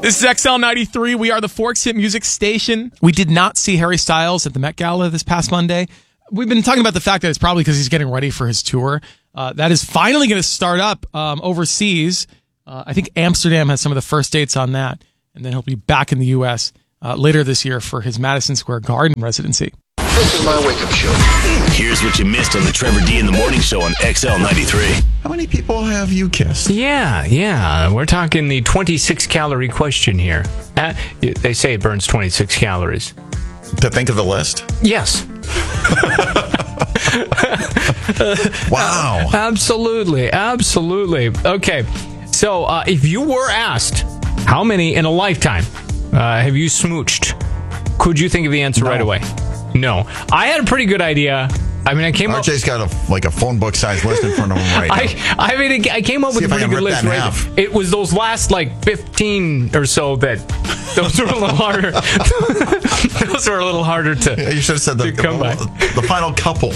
This is XL 93. We are the Forks Hit Music Station. We did not see Harry Styles at the Met Gala this past Monday. We've been talking about the fact that it's probably because he's getting ready for his tour. That is finally going to start up overseas. I think Amsterdam has some of the first dates on that. And then he'll be back in the U.S. Later this year for his Madison Square Garden residency. This is my wake-up show. Here's what you missed on the Trevor D in the Morning Show on XL 93. How many people have you kissed? Yeah. We're talking the 26-calorie question here. They say it burns 26 calories. To think of the list? Yes. Wow. Absolutely. Okay. So if you were asked how many in a lifetime have you smooched, could you think of the answer right away? No. I had a pretty good idea. I mean, I came up... RJ's got a phone book size list in front of him right now. I came up with a pretty good list. Right? It was those last 15 or so that those were a little harder. Those were a little harder to. Yeah, you should have said the final couple.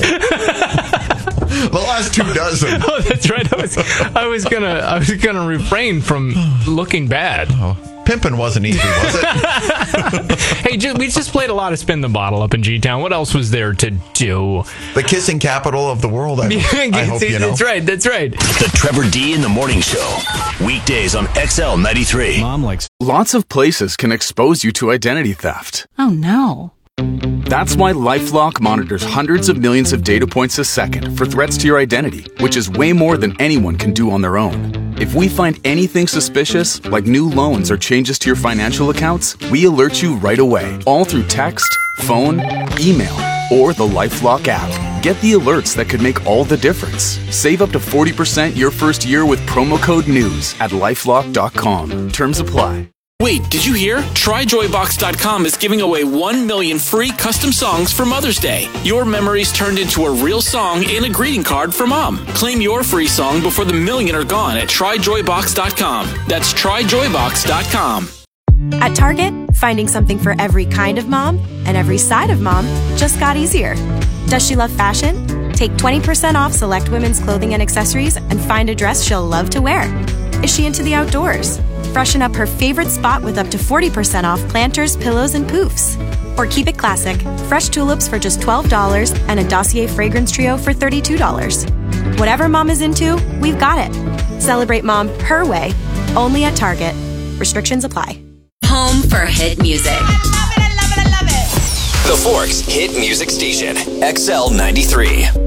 The last 2 dozen. Oh, that's right. I was gonna refrain from looking bad. Oh. Pimping wasn't easy, was it? Hey, we just played a lot of Spin the Bottle up in G-Town. What else was there to do? The kissing capital of the world, I hope you know. That's right. The Trevor D in the Morning Show. Weekdays on XL 93. Mom likes... Lots of places can expose you to identity theft. Oh, no. That's why LifeLock monitors hundreds of millions of data points a second for threats to your identity, which is way more than anyone can do on their own. If we find anything suspicious, like new loans or changes to your financial accounts, we alert you right away, all through text, phone, email, or the LifeLock app. Get the alerts that could make all the difference. Save up to 40% your first year with promo code NEWS at LifeLock.com. Terms apply. Wait, did you hear? TryJoyBox.com is giving away 1 million free custom songs for Mother's Day. Your memories turned into a real song in a greeting card for Mom. Claim your free song before the million are gone at TryJoyBox.com. That's TryJoyBox.com. At Target, finding something for every kind of mom and every side of mom just got easier. Does she love fashion? Take 20% off select women's clothing and accessories and find a dress she'll love to wear. Is she into the outdoors? Freshen up her favorite spot with up to 40% off planters, pillows, and poofs. Or keep it classic. Fresh tulips for just $12 and a Dossier fragrance trio for $32. Whatever mom is into, we've got it. Celebrate mom her way, only at Target. Restrictions apply. Home for hit music. The Forks Hit Music Station, XL 93.